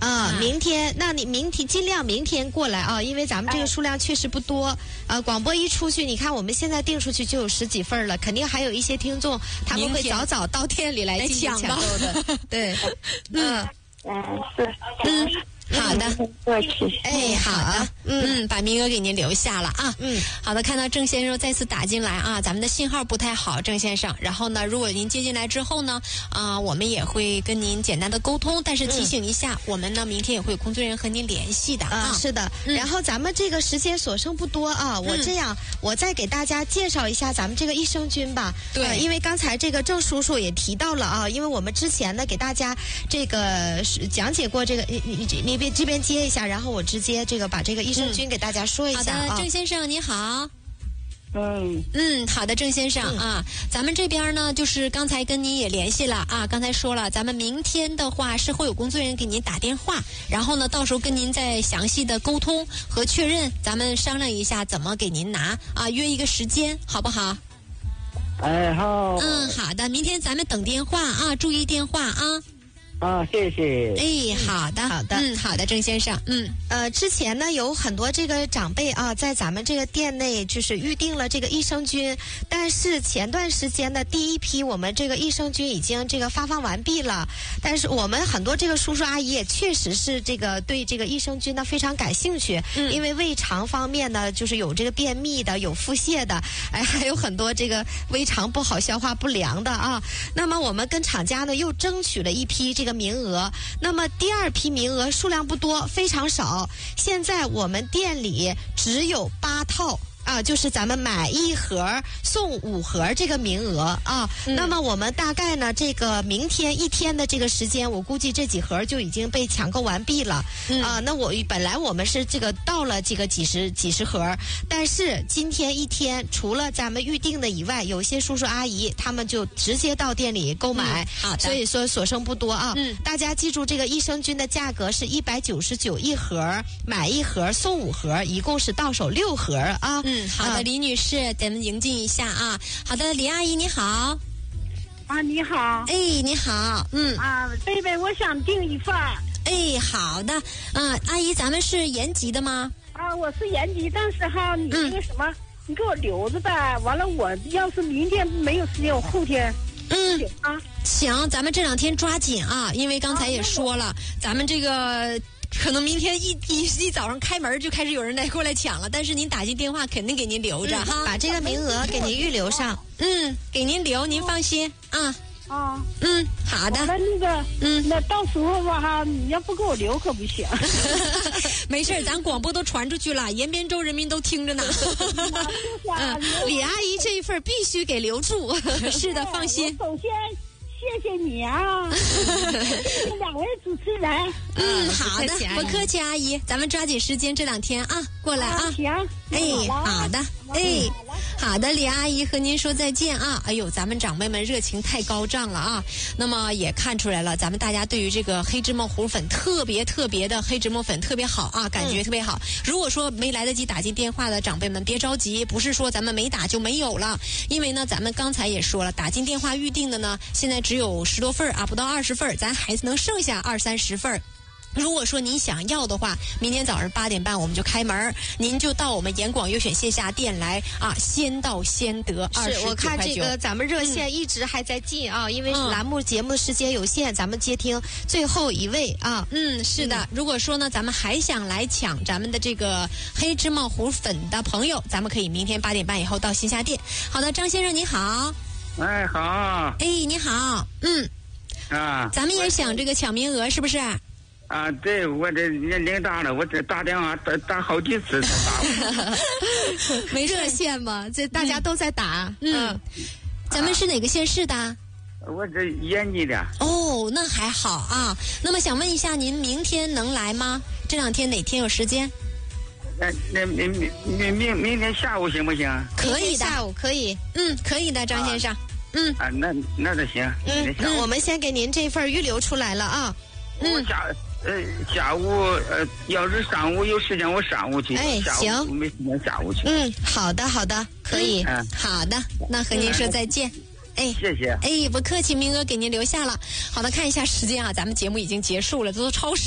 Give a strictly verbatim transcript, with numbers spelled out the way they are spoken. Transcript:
啊，明天，那你明天尽量明天过来啊，因为咱们这个数量确实不多。呃，广播一出去，你看我们现在订出去就有十几份了，肯定还有一些听众他们会早早到店里来进行抢购的。对，嗯嗯是嗯。好的， 客气。 哎，好的，嗯，把名额给您留下了啊。嗯，好的，看到郑先生再次打进来啊，咱们的信号不太好，郑先生。然后呢，如果您接进来之后呢，啊、呃，我们也会跟您简单的沟通，但是提醒一下，嗯、我们呢明天也会有工作人员和您联系的啊。是的，嗯、然后咱们这个时间所剩不多啊，我这样，嗯、我再给大家介绍一下咱们这个益生菌吧。对、呃，因为刚才这个郑叔叔也提到了啊，因为我们之前呢给大家这个讲解过这个，你你你。这边接一下，然后我直接这个把这个益生菌给大家说一下啊。好的，郑先生你好。 嗯嗯，好的，郑先生、嗯、啊，咱们这边呢，就是刚才跟您也联系了啊，刚才说了，咱们明天的话是会有工作人员给您打电话，然后呢，到时候跟您再详细的沟通和确认，咱们商量一下怎么给您拿啊，约一个时间，好不好？ 哎，好。 嗯，好的，明天咱们等电话啊，注意电话啊。 啊，谢谢。 哎，好的，好的，嗯，好的，郑先生，嗯，呃，之前呢有很多这个长辈啊，在咱们这个店内就是预定了这个益生菌，但是前段时间的第一批我们这个益生菌已经这个发放完毕了，但是我们很多这个叔叔阿姨也确实是这个对这个益生菌呢非常感兴趣，嗯，因为胃肠方面呢就是有这个便秘的，有腹泻的，哎，还有很多这个胃肠不好、消化不良的啊。那么我们跟厂家呢又争取了一批这个名额，那么第二批名额数量不多，非常少，现在我们店里只有八套啊，就是咱们买一盒送五盒这个名额啊、嗯。那么我们大概呢，这个明天一天的这个时间，我估计这几盒就已经被抢购完毕了、嗯、啊。那我本来我们是这个到了这个几十几十盒，但是今天一天除了咱们预定的以外，有些叔叔阿姨他们就直接到店里购买，嗯、好的，所以说所剩不多啊。嗯，大家记住这个益生菌的价格是一百九十九一盒，买一盒送五盒，一共是到手六盒啊。嗯。好的，李女士，咱们迎进一下啊。好的，李阿姨你好。 啊，你好。 哎，你好。嗯。 啊，贝贝，我想订一份。 哎，好的。啊，阿姨，咱们是延吉的吗？ 啊，我是延吉，但是哈，你那个什么，嗯、你给我留着呗。完了，我要是明天没有时间，我后天。 嗯。 啊。 行，咱们这两天抓紧啊，因为刚才也说了，啊、咱们这个。可能明天一一一早上开门就开始有人来过来抢了，但是您打进电话肯定给您留着、嗯、哈，把这个名额给您预留上。嗯，给您留，您放心啊。 啊， 嗯，好的。 那那个，嗯，那到时候吧哈，你要不给我留可不行。 没事，咱广播都传出去了，延边州人民都听着呢。嗯，李阿姨这一份必须给留住。是的，放心。 首先。谢谢你啊，谢谢两位主持人。 嗯，好的，不客气，阿姨，咱们抓紧时间这两天啊，过来啊。 行， 哎，好的，哎，好的，李阿姨和您说再见啊。哎呦，咱们长辈们热情太高涨了啊。那么也看出来了，咱们大家对于这个黑芝麻糊粉特别特别的黑芝麻粉特别好啊，感觉特别好。如果说没来得及打进电话的长辈们，别着急，不是说咱们没打就没有了，因为呢，咱们刚才也说了，打进电话预定的呢，现在只有十多份啊，不到二十份，咱还能剩下二三十份。如果说您想要的话，明天早上八点半我们就开门，您就到我们严广优选线下店来啊，先到先得。是，我看这个咱们热线一直还在进啊，嗯、因为栏目节目的时间有限，咱们接听最后一位啊。嗯，是的。嗯、如果说呢，咱们还想来抢咱们的这个黑芝麻糊粉的朋友，咱们可以明天八点半以后到线下店。好的，张先生你好。 哎，好。 哎，你好。嗯。 啊。 咱们也想这个抢名额，是不是？ 啊，对，我这年龄大了，我这打电话打打好几次才打。 没热线吗？这大家都在打。嗯，嗯咱们是哪个县市的？ 我这延吉的。 哦，那还好啊。那么想问一下，您明天能来吗？这两天哪天有时间？ 那那明明明明明天下午行不行？ 可以的，下午可以。嗯，可以的，张先生。啊、嗯啊，那那就行。 嗯嗯，我们先给您这份预留出来了啊。 嗯。下呃，下午呃，要是上午有时间，我上午去。 哎，行， 没时间下午去。 嗯，好的，好的，可以。嗯，好的，那和您说再见。哎， 谢谢。 哎，不客气，名额给您留下了。好的，看一下时间啊，咱们节目已经结束了，都超时。